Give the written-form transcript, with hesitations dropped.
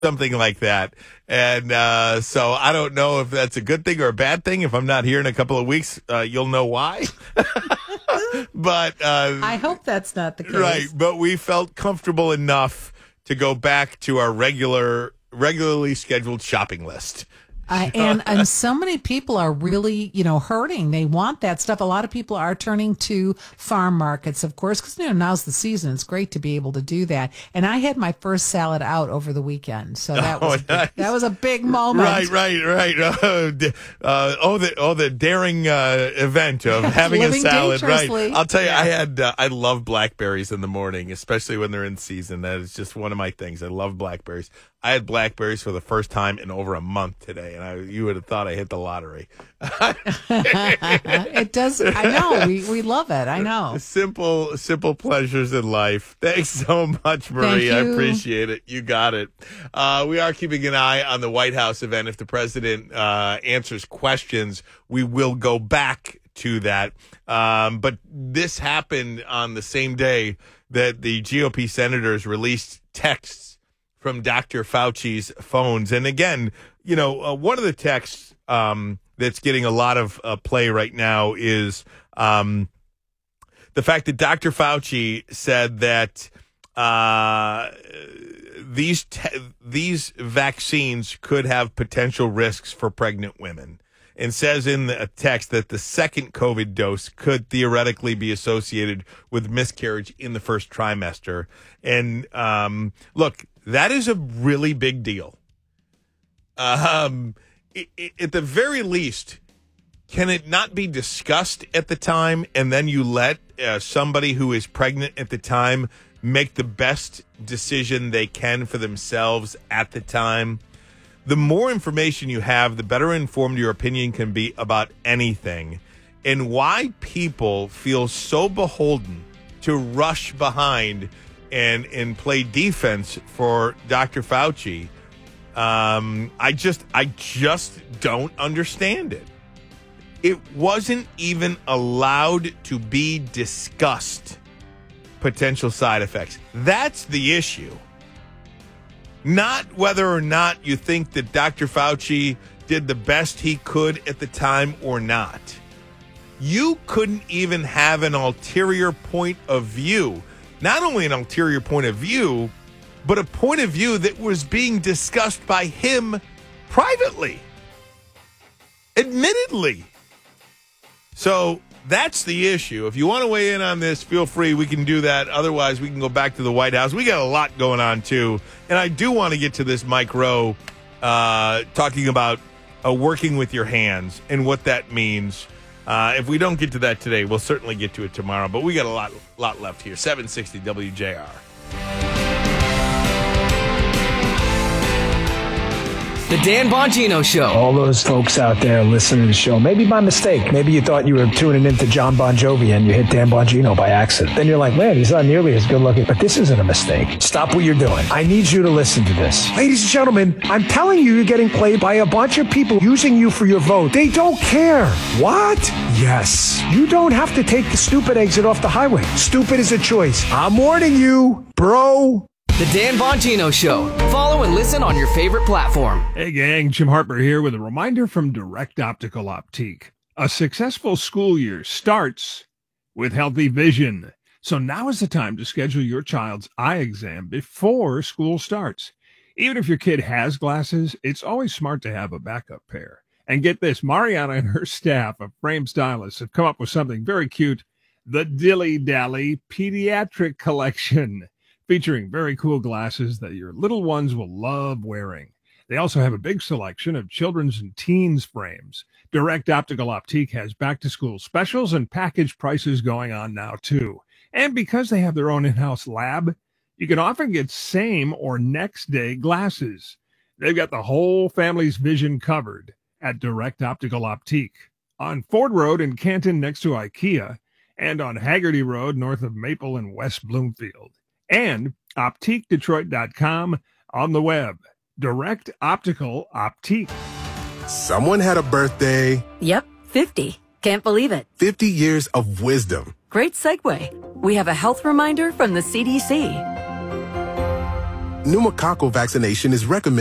something like that. And so I don't know if that's a good thing or a bad thing. If I'm not here in a couple of weeks, you'll know why. But I hope that's not the case. Right, but we felt comfortable enough to go back to our regularly scheduled shopping list. And so many people are really, hurting. They want that stuff. A lot of people are turning to farm markets, of course, because now's the season. It's great to be able to do that. And I had my first salad out over the weekend, so that was a big moment. Right. The daring event of having a salad. Right. I'll tell you, I love blackberries in the morning, especially when they're in season. That is just one of my things. I love blackberries. I had blackberries for the first time in over a month today, and you would have thought I hit the lottery. It does. I know. We love it. I know. Simple pleasures in life. Thanks so much, Marie. I appreciate it. You got it. We are keeping an eye on the White House event. If the president answers questions, we will go back to that. But this happened on the same day that the GOP senators released texts from Dr. Fauci's phones. And again, one of the texts that's getting a lot of play right now is the fact that Dr. Fauci said that these vaccines could have potential risks for pregnant women, and says in the text that the second COVID dose could theoretically be associated with miscarriage in the first trimester. And look, that is a really big deal. At the very least, can it not be discussed at the time, and then you let somebody who is pregnant at the time make the best decision they can for themselves at the time? The more information you have, the better informed your opinion can be about anything. And why people feel so beholden to rush behind and play defense for Dr. Fauci, I just don't understand it. It wasn't even allowed to be discussed, potential side effects. That's the issue. Not whether or not you think that Dr. Fauci did the best he could at the time or not. You couldn't even have an ulterior point of view. Not only an ulterior point of view, but a point of view that was being discussed by him privately. Admittedly. So that's the issue. If you want to weigh in on this, feel free. We can do that. Otherwise, we can go back to the White House. We got a lot going on, too. And I do want to get to this Mike Rowe talking about working with your hands and what that means. If we don't get to that today, we'll certainly get to it tomorrow. But we got a lot left here. 760 WJR. The Dan Bongino Show. All those folks out there listening to the show, maybe by mistake. Maybe you thought you were tuning into John Bon Jovi and you hit Dan Bongino by accident. Then you're like, man, he's not nearly as good looking. But this isn't a mistake. Stop what you're doing. I need you to listen to this. Ladies and gentlemen, I'm telling you, you're getting played by a bunch of people using you for your vote. They don't care. What? Yes. You don't have to take the stupid exit off the highway. Stupid is a choice. I'm warning you, bro. The Dan Bongino Show. Follow and listen on your favorite platform. Hey gang, Jim Harper here with a reminder from Direct Optical Optique. A successful school year starts with healthy vision. So now is the time to schedule your child's eye exam before school starts. Even if your kid has glasses, it's always smart to have a backup pair. And get this, Mariana and her staff of frame stylists have come up with something very cute, the Dilly Dally Pediatric Collection, featuring very cool glasses that your little ones will love wearing. They also have a big selection of children's and teens frames. Direct Optical Optique has back-to-school specials and package prices going on now, too. And because they have their own in-house lab, you can often get same or next-day glasses. They've got the whole family's vision covered at Direct Optical Optique on Ford Road in Canton next to IKEA and on Haggerty Road north of Maple and West Bloomfield. And OptiqueDetroit.com on the web. Direct Optical Optique. Someone had a birthday. Yep, 50. Can't believe it. 50 years of wisdom. Great segue. We have a health reminder from the CDC. pneumococcal vaccination is recommended